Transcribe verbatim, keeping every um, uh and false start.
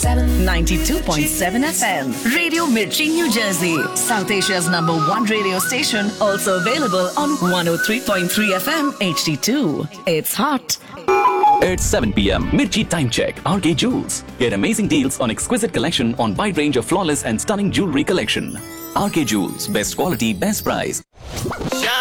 seven. ninety-two point seven F M. Radio Mirchi, New Jersey. South Asia's number one radio station. Also available on one oh three point three F M H D two. It's hot. It's seven p.m. Mirchi Time Check. R K Jewels. Get amazing deals on exquisite collection on wide range of flawless and stunning jewelry collection. R K Jewels. Best quality, best price.